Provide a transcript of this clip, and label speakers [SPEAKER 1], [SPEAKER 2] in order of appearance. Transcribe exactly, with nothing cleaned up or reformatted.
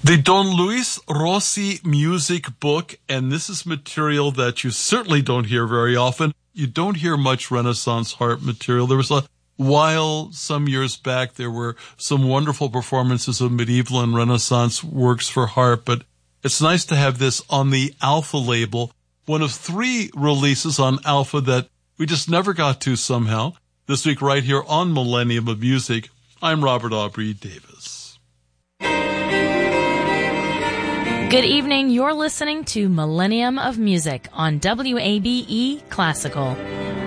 [SPEAKER 1] The Don Luis Rossi music book, and this is material that you certainly don't hear very often. You don't hear much Renaissance harp material. There was a while, some years back, there were some wonderful performances of medieval and Renaissance works for harp, but it's nice to have this on the Alpha label, one of three releases on Alpha that we just never got to somehow. This week right here on Millennium of Music, I'm Robert Aubrey Davis.
[SPEAKER 2] Good evening. You're listening to Millennium of Music on W A B E Classical.